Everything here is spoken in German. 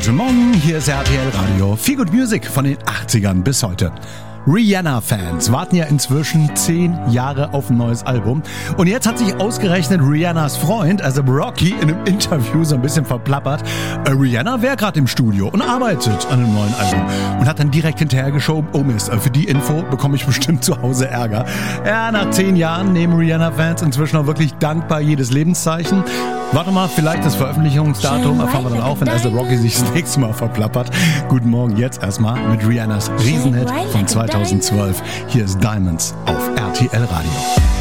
Guten Morgen, hier ist RTL Radio. Feel Good Music von den 80ern bis heute. Rihanna-Fans warten ja inzwischen 10 Jahre auf ein neues Album. Und jetzt hat sich ausgerechnet Rihannas Freund, also Rocky, in einem Interview so ein bisschen verplappert. Rihanna wäre gerade im Studio und arbeitet an einem neuen Album. Und hat dann direkt hinterhergeschoben, oh Mist, für die Info bekomme ich bestimmt zu Hause Ärger. Ja, nach 10 Jahren nehmen Rihanna-Fans inzwischen auch wirklich dankbar jedes Lebenszeichen. Warte mal, vielleicht das Veröffentlichungsdatum erfahren wir dann auch, wenn A$AP Rocky sich das nächste Mal verplappert. Guten Morgen jetzt erstmal mit Rihannas Riesenhit von 2012. Hier ist Diamonds auf RTL Radio.